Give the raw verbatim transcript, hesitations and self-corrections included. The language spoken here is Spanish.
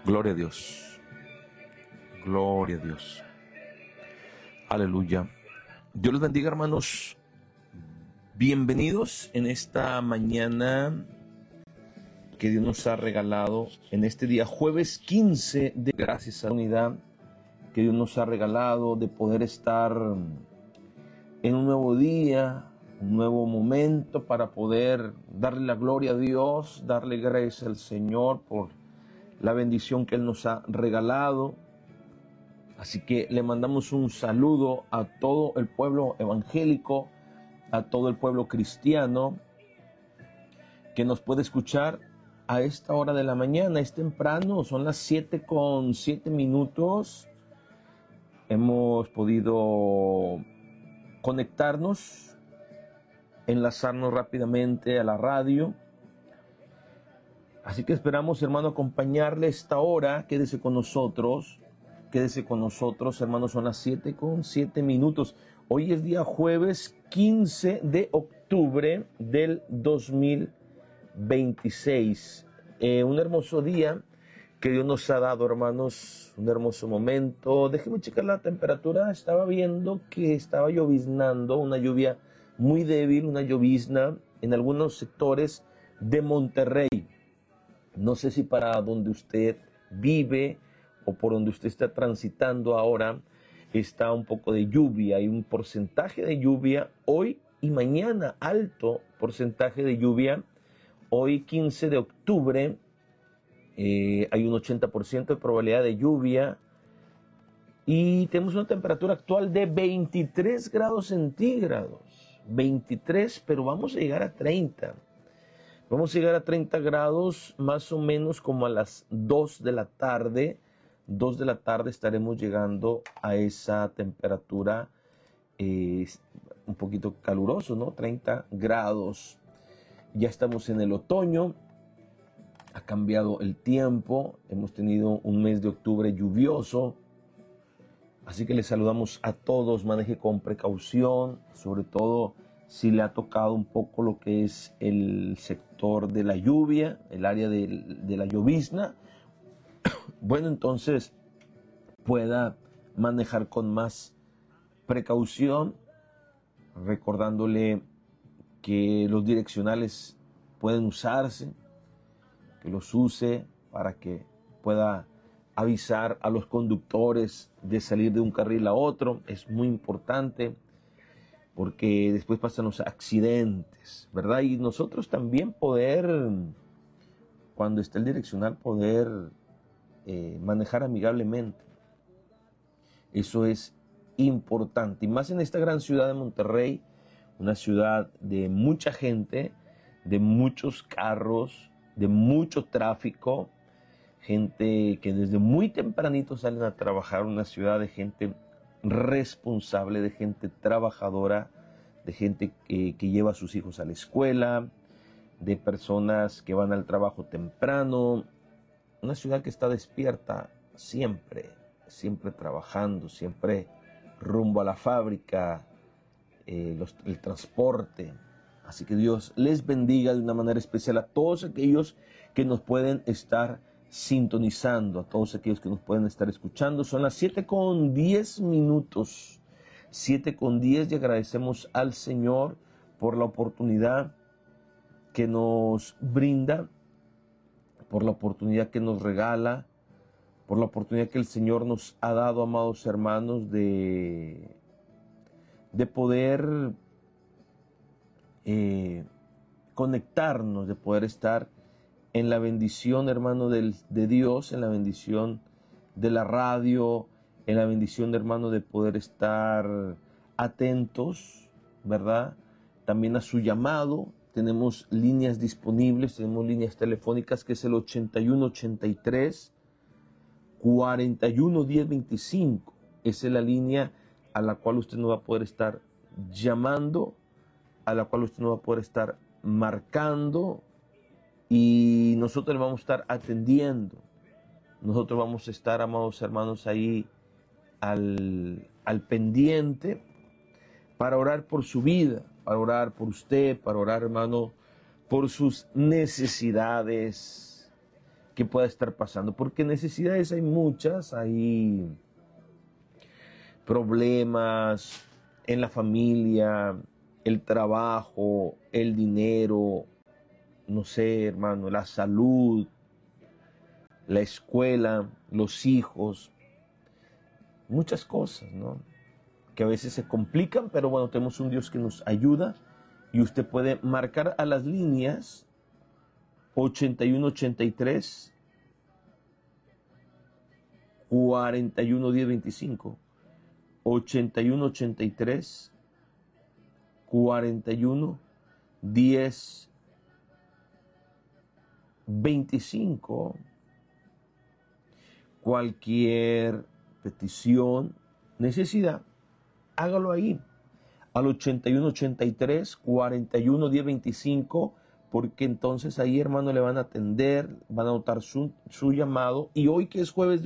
Gloria a Dios. Gloria a Dios. Aleluya. Dios les bendiga, hermanos. Bienvenidos en esta mañana que Dios nos ha regalado, en este día jueves quince de gracias a la unidad que Dios nos ha regalado de poder estar en un nuevo día, un nuevo momento para poder darle la gloria a Dios, darle gracias al Señor por la bendición que Él nos ha regalado. Así que le mandamos un saludo a todo el pueblo evangélico, a todo el pueblo cristiano que nos puede escuchar a esta hora de la mañana. Es temprano, son las siete con siete minutos. Hemos podido conectarnos, enlazarnos rápidamente a la radio. Así que esperamos, hermano, acompañarle esta hora. Quédese con nosotros, quédese con nosotros, hermanos. Son las siete con siete minutos. Hoy es día jueves quince de octubre del dos mil veintiséis. Eh, un hermoso día que Dios nos ha dado, hermanos. Un hermoso momento. Déjenme checar la temperatura. Estaba viendo que estaba lloviznando, una lluvia muy débil, una llovizna en algunos sectores de Monterrey. No sé si para donde usted vive o por donde usted está transitando ahora está un poco de lluvia. Hay un porcentaje de lluvia hoy y mañana, alto porcentaje de lluvia. Hoy quince de octubre eh, hay un ochenta por ciento de probabilidad de lluvia y tenemos una temperatura actual de veintitrés grados centígrados. veintitrés, pero vamos a llegar a treinta. Vamos a llegar a treinta grados más o menos como a las dos de la tarde. dos de la tarde estaremos llegando a esa temperatura eh, un poquito caluroso, ¿no? treinta grados. Ya estamos en el otoño. Ha cambiado el tiempo. Hemos tenido un mes de octubre lluvioso. Así que les saludamos a todos. Maneje con precaución, sobre todo si le ha tocado un poco lo que es el sector de la lluvia, el área de, de la llovizna. Bueno, entonces pueda manejar con más precaución, recordándole que los direccionales pueden usarse, que los use para que pueda avisar a los conductores de salir de un carril a otro. Es muy importante, porque después pasan los accidentes, ¿verdad? Y nosotros también poder, cuando esté el direccional, poder eh, manejar amigablemente. Eso es importante. Y más en esta gran ciudad de Monterrey, una ciudad de mucha gente, de muchos carros, de mucho tráfico, gente que desde muy tempranito salen a trabajar, una ciudad de gente responsable, de gente trabajadora, de gente que, que lleva a sus hijos a la escuela, de personas que van al trabajo temprano, una ciudad que está despierta siempre, siempre trabajando, siempre rumbo a la fábrica, eh, los, el transporte. Así que Dios les bendiga de una manera especial a todos aquellos que nos pueden estar sintonizando, a todos aquellos que nos pueden estar escuchando. Son las siete con diez minutos, siete con diez, y agradecemos al Señor por la oportunidad que nos brinda, por la oportunidad que nos regala, por la oportunidad que el Señor nos ha dado, amados hermanos, de, de poder eh, conectarnos, de poder estar en la bendición, hermano, del, de Dios, en la bendición de la radio, en la bendición, hermano, de poder estar atentos, ¿verdad? También a su llamado. Tenemos líneas disponibles, tenemos líneas telefónicas, que es el ochenta y uno ochenta y tres, cuarenta y uno diez veinticinco. Esa es la línea a la cual usted no va a poder estar llamando, a la cual usted no va a poder estar marcando, y nosotros le vamos a estar atendiendo. Nosotros vamos a estar, amados hermanos, ahí al, al pendiente para orar por su vida, para orar por usted, para orar, hermano, por sus necesidades. que pueda estar pasando, porque necesidades hay muchas, hay problemas en la familia, el trabajo, el dinero, no sé, hermano, la salud, la escuela, los hijos, muchas cosas, ¿no? Que a veces se complican, pero bueno, tenemos un Dios que nos ayuda y usted puede marcar a las líneas ochenta y uno ochenta y tres, cuarenta y uno diez veinticinco, ochenta y uno ochenta y tres, cuarenta y uno diez veinticinco. Cualquier petición, necesidad, hágalo ahí, al ochenta y uno ochenta y tres, cuarenta y uno diez veinticinco, porque entonces ahí, hermano, le van a atender, van a notar su, su llamado. Y hoy que es jueves de